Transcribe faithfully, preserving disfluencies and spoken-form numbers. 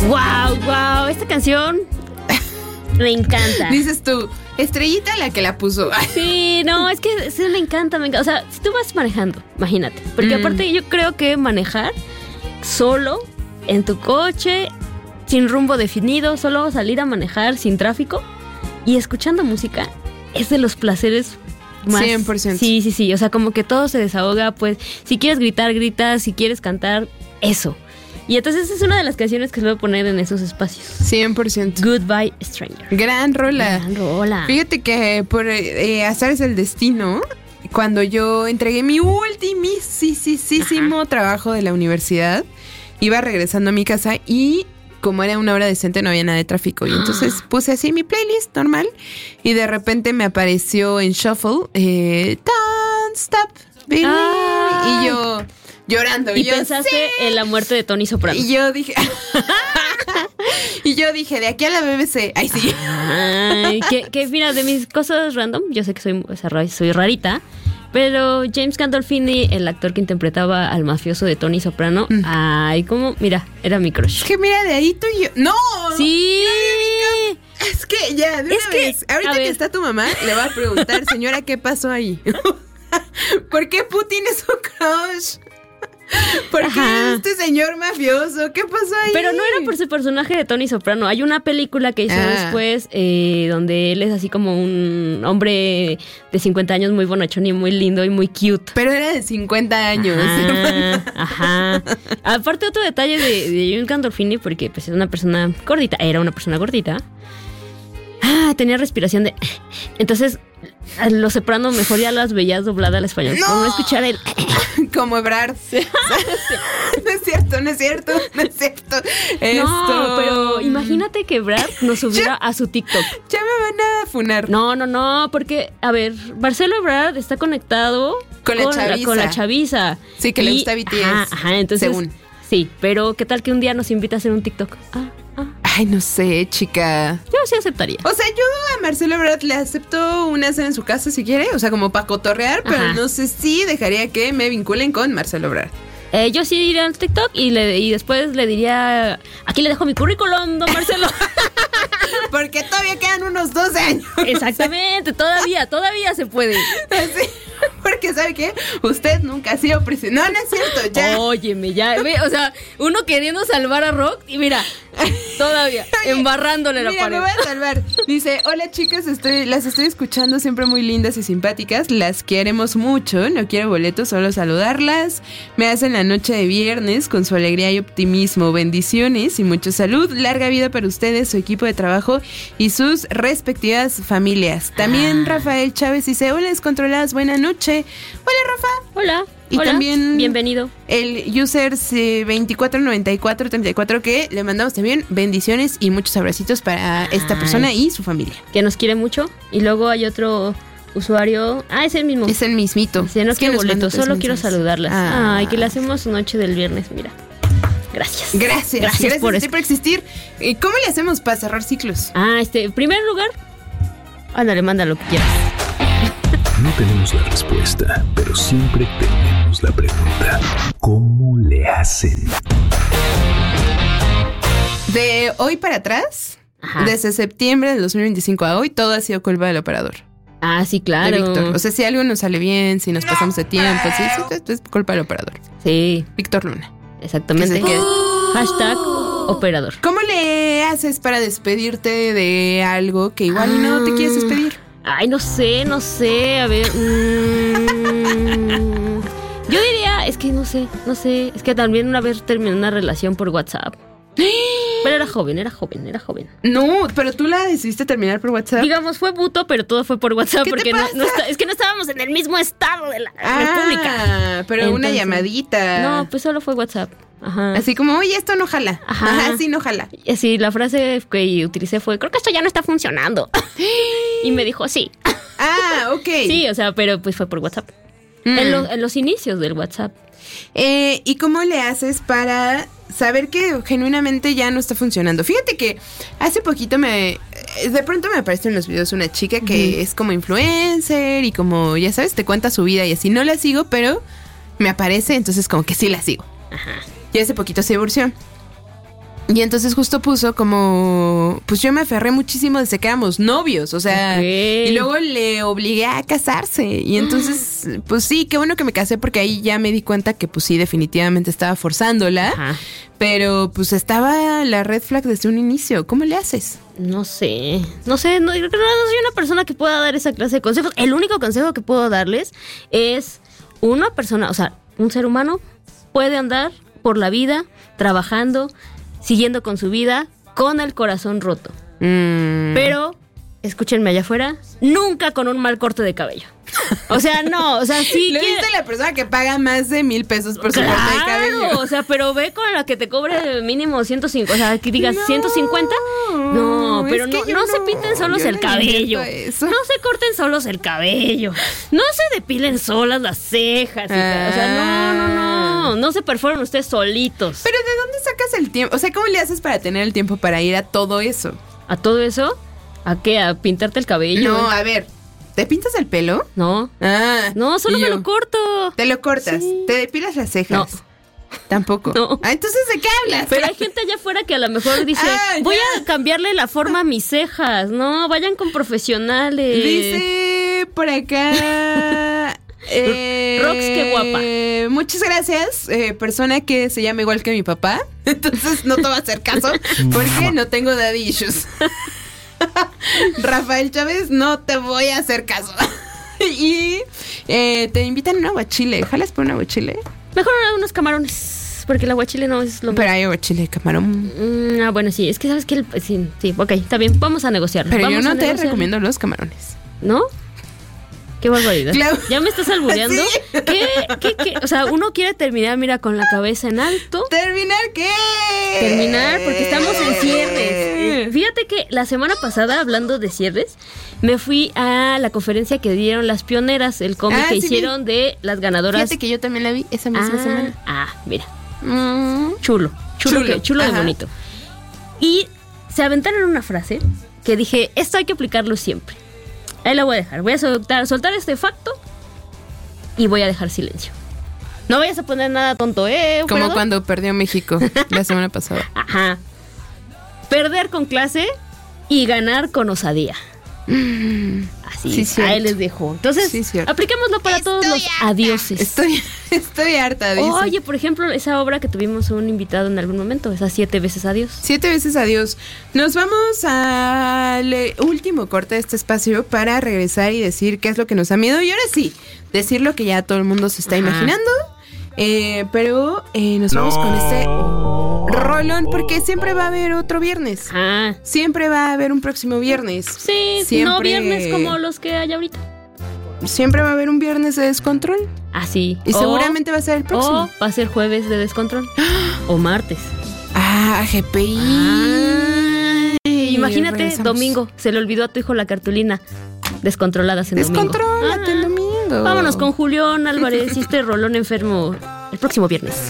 Wow, wow, esta canción me encanta. Dices tú, Estrellita la que la puso. Sí, no, es que sí, me encanta, me encanta. O sea, si tú vas manejando, imagínate. Porque mm. aparte yo creo que manejar solo, en tu coche, sin rumbo definido, solo salir a manejar sin tráfico y escuchando música, es de los placeres más. cien por ciento. Sí, sí, sí. O sea, como que todo se desahoga, pues, si quieres gritar, gritas, si quieres cantar, eso. Y entonces es una de las canciones que se va a poner en esos espacios. cien por ciento. Goodbye, Stranger. Gran rola. Gran rola. Fíjate que por eh, azares del destino, cuando yo entregué mi ultimísimo Ajá. trabajo de la universidad, iba regresando a mi casa y como era una hora decente no había nada de tráfico. Y entonces puse así mi playlist normal y de repente me apareció en Shuffle eh, Don't Stop Believing. Y yo... llorando. Y, y yo, pensaste sí. en la muerte de Tony Soprano. Y yo dije... y yo dije, de aquí a la B B C. Ay, sí. Ay, que, que mira, de mis cosas random, yo sé que soy, o sea, soy rarita, pero James Gandolfini, el actor que interpretaba al mafioso de Tony Soprano, mm. ay, como, mira, era mi crush. Es que mira, de ahí tú y yo... ¡No! Sí. Es que ya, de es una que, vez. Ahorita que está tu mamá, le va a preguntar, señora, ¿qué pasó ahí? ¿Por qué Putin es su crush? ¿Por qué Ajá. este señor mafioso? ¿Qué pasó ahí? Pero no era por ese personaje de Tony Soprano. Hay una película que hizo ah. después eh, donde él es así como un hombre de cincuenta años muy bonachón y muy lindo y muy cute. Pero era de cincuenta años. Ajá. Ajá. Aparte otro detalle de, de James Gandolfini, porque pues es una persona gordita, era una persona gordita. Ah, tenía respiración de... Entonces... a Los Soprano mejor ya las veías dobladas al español. No. Como escuchar el... Como Ebrard. Sí. No es cierto, no es cierto, no es cierto. Esto... No, pero imagínate que Ebrard nos subiera a su TikTok. Ya me van a funar. No, no, no, porque, a ver, Marcelo Ebrard está conectado con la, con chaviza. la, con la chaviza. Sí, que y, le gusta B T S. Ajá, ajá, entonces... según. Sí, pero ¿qué tal que un día nos invita a hacer un TikTok? Ah, ah. Ay, no sé, chica. Yo sí aceptaría. O sea, yo a Marcelo Ebrard le acepto una cena en su casa si quiere, o sea, como para cotorrear, pero Ajá. no sé si dejaría que me vinculen con Marcelo Ebrard. Eh, yo sí iría al TikTok y, le, y después le diría, aquí le dejo mi currículum, don Marcelo. Porque todavía quedan unos doce años. Exactamente, todavía, todavía se puede. Sí, porque ¿sabe qué? Usted nunca ha sido presidente. No, no es cierto, ya. Óyeme, ya, ve, o sea, uno queriendo salvar a Rock y mira, todavía, Oye, embarrándole mira, la pared. Me voy a salvar. Dice, hola chicas, estoy, las estoy escuchando, siempre muy lindas y simpáticas. Las queremos mucho, no quiero boletos, solo saludarlas. Me hacen la noche de viernes con su alegría y optimismo. Bendiciones y mucha salud. Larga vida para ustedes, su equipo de trabajo y sus respectivas familias. También ah. Rafael Chávez dice, hola descontroladas, buena noche. Hola Rafa. Hola. Y Hola, también bienvenido. El user veinticuatro noventa y cuatro treinta y cuatro que le mandamos también bendiciones y muchos abracitos para Ay. esta persona y su familia. Que nos quiere mucho. Y luego hay otro usuario. Ah, es el mismo. Es el mismito. Si no quiero boletos, solo quiero saludarlas. Ah. Ay, que le hacemos su noche del viernes, mira. Gracias. Gracias. Gracias, Gracias por, por existir. ¿Cómo le hacemos para cerrar ciclos? Ah, este, en primer lugar, ándale, manda lo que quieras. No tenemos la respuesta, pero siempre tenemos la pregunta. ¿Cómo le hacen? De hoy para atrás, Ajá. desde septiembre del dos mil veinticinco a hoy, todo ha sido culpa del operador. Ah, sí, claro. De Víctor. O sea, si algo nos sale bien, si nos pasamos de tiempo, sí, sí, esto es culpa del operador. Sí. Víctor Luna. Exactamente. Que uh, Hashtag operador. ¿Cómo le haces para despedirte de algo que igual ah. no te quieres despedir? Ay, no sé, no sé, a ver. Mmm, yo diría, es que no sé, no sé. Es que también una vez terminé una relación por WhatsApp. Pero era joven, era joven, era joven. No, pero tú la decidiste terminar por WhatsApp. Digamos, fue buto, pero todo fue por WhatsApp. ¿Qué porque te pasa? No, no está, es que no estábamos en el mismo estado de la ah, República. Pero Entonces, una llamadita. No, pues solo fue WhatsApp. Ajá. Así como, oye, esto no jala. Ajá, Ajá sí, no jala. Y así, la frase que utilicé fue, creo que esto ya no está funcionando. Y me dijo, sí. Ah, ok. Sí, o sea, pero pues fue por WhatsApp. Mm. En, lo, en los inicios del WhatsApp. Eh, ¿Y cómo le haces para saber que genuinamente ya no está funcionando? Fíjate que hace poquito me... De pronto me aparece en los videos una chica que uh-huh. es como influencer y como, ya sabes, te cuenta su vida y así. No la sigo, pero me aparece, entonces como que sí la sigo. Ajá. Y hace poquito se divorció. Y entonces justo puso como, pues yo me aferré muchísimo desde que éramos novios, o sea, Okay. y luego le obligué a casarse. Y entonces, pues sí, qué bueno que me casé porque ahí ya me di cuenta que pues sí, definitivamente estaba forzándola. Ajá. Pero pues estaba la red flag desde un inicio. ¿Cómo le haces? No sé, no sé, no, yo creo que no soy una persona que pueda dar esa clase de consejos. El único consejo que puedo darles es una persona, o sea, un ser humano puede andar por la vida trabajando, siguiendo con su vida, con el corazón roto. Mm. Pero, escúchenme allá afuera, nunca con un mal corte de cabello. O sea, no, o sea, sí Lo quiere- dice la persona que paga más de mil pesos por su corte de cabello. Claro, o sea, pero ve con la que te cobre mínimo ciento cincuenta, o sea, que digas No, ciento cincuenta. No, pero es que no, yo no se no, pinten solos yo el no cabello. invierto eso. No se corten solos el cabello. No se depilen solas las cejas. hija. O sea, no, no, no. No se perforen ustedes solitos. Pero ¿de dónde sacas el tiempo? O sea, ¿cómo le haces para tener el tiempo para ir a todo eso? ¿A todo eso? ¿A qué? ¿A pintarte el cabello? No, a ver, ¿te pintas el pelo? No. Ah, No, solo y me yo, lo corto. ¿Te lo cortas? Sí. ¿Te depilas las cejas? No. Tampoco. No. Ah, entonces ¿de qué hablas? Pero hay gente allá afuera que a lo mejor dice, Ah, voy ya. a cambiarle la forma a mis cejas. No, vayan con profesionales. Dice por acá. eh, Rox, qué guapa. Muchas gracias, eh, persona que se llama igual que mi papá. Entonces no te va a hacer caso porque no tengo daddy issues. Rafael Chávez, no te voy a hacer caso. Y eh, te invitan a un aguachile. ¿Jalas por un aguachile? Mejor unos camarones, porque el aguachile no es lo Pero hay aguachile de camarón. Mm, ah, bueno, sí, es que sabes que el... Sí, sí, ok, está bien, vamos a negociar. Pero vamos yo a no te negociar. recomiendo los camarones. ¿No? Qué barbaridad. Claro. ¿Ya me estás albureando? Sí. ¿Qué, qué, qué? O sea, uno quiere terminar, mira, con la cabeza en alto. ¿Terminar qué? Terminar, porque estamos en cierres. Eh, Fíjate que la semana pasada, hablando de cierres, me fui a la conferencia que dieron las pioneras, el cómic Ah, que sí, hicieron de las ganadoras. Fíjate que yo también la vi esa misma ah, semana. ah, mira, Mm. chulo, chulo, Chulo, que- chulo de ajá. bonito. Y se aventaron una frase que dije, esto hay que aplicarlo siempre. Ahí la voy a dejar, voy a soltar, soltar este facto y voy a dejar silencio. No vayas a poner nada tonto, ¿eh? Como operador? cuando perdió México la semana pasada. Ajá. Perder con clase y ganar con osadía. Así, Sí, es, cierto. ahí les dejo. Entonces, Sí, cierto. apliquémoslo para todos los adioses. Estoy, estoy harta, dice. Oye, por ejemplo, esa obra que tuvimos un invitado en algún momento, esas siete veces adiós. Siete veces adiós. Nos vamos al eh, último corte de este espacio para regresar y decir qué es lo que nos da miedo. Y ahora sí, decir lo que ya todo el mundo se está Ajá. imaginando. Eh, pero eh, nos vamos con este rolón porque siempre va a haber otro viernes. Ah, Siempre va a haber un próximo viernes. sí, no Siempre- viernes como los que hay ahorita. Siempre va a haber un viernes de descontrol. Así. Y O- seguramente va a ser el próximo. O va a ser jueves de descontrol. O martes. Ah, G P I. Ay, imagínate, regresamos. domingo, se le olvidó a tu hijo la cartulina. Descontroladas en domingo. Descontrólate Ah, el domingo. Vámonos con Julián Álvarez y este rolón enfermo el próximo viernes.